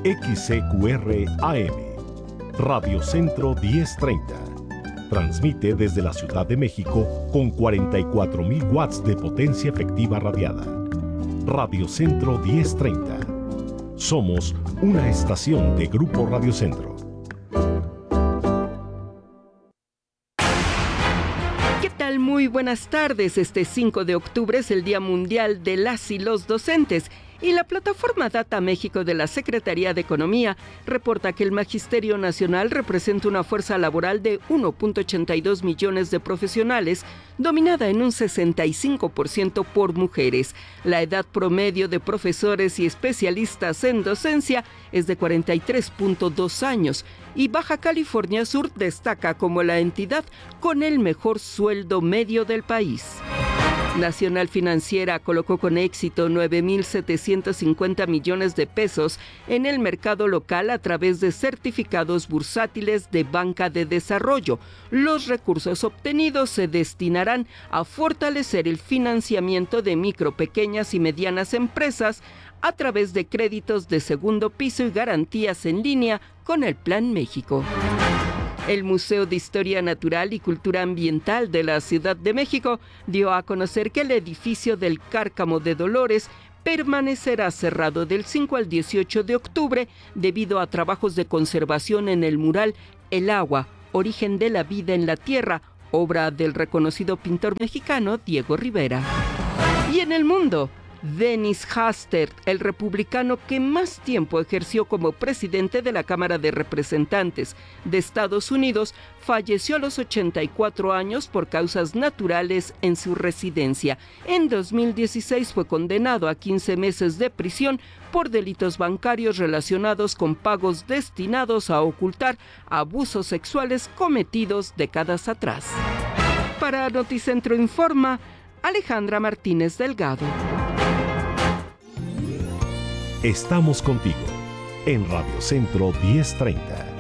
XCQR AM, Radio Centro 1030. Transmite desde la Ciudad de México con 44,000 watts de potencia efectiva radiada. Radio Centro 1030. Somos una estación de Grupo Radio Centro. ¿Qué tal? Muy buenas tardes. Este 5 de octubre es el Día Mundial de las y los Docentes. Y la plataforma Data México de la Secretaría de Economía reporta que el Magisterio Nacional representa una fuerza laboral de 1.82 millones de profesionales, dominada en un 65% por mujeres. La edad promedio de profesores y especialistas en docencia es de 43.2 años y Baja California Sur destaca como la entidad con el mejor sueldo medio del país. Nacional Financiera colocó con éxito 9.750 millones de pesos en el mercado local a través de certificados bursátiles de banca de desarrollo. Los recursos obtenidos se destinarán a fortalecer el financiamiento de micro, pequeñas y medianas empresas a través de créditos de segundo piso y garantías en línea con el Plan México. El Museo de Historia Natural y Cultura Ambiental de la Ciudad de México dio a conocer que el edificio del Cárcamo de Dolores permanecerá cerrado del 5 al 18 de octubre debido a trabajos de conservación en el mural El agua, origen de la vida en la tierra, obra del reconocido pintor mexicano Diego Rivera. Y en el mundo, Dennis Hastert, el republicano que más tiempo ejerció como presidente de la Cámara de Representantes de Estados Unidos, falleció a los 84 años por causas naturales en su residencia. En 2016 fue condenado a 15 meses de prisión por delitos bancarios relacionados con pagos destinados a ocultar abusos sexuales cometidos décadas atrás. Para Noticentro Informa, Alejandra Martínez Delgado. Estamos contigo en Radio Centro 1030.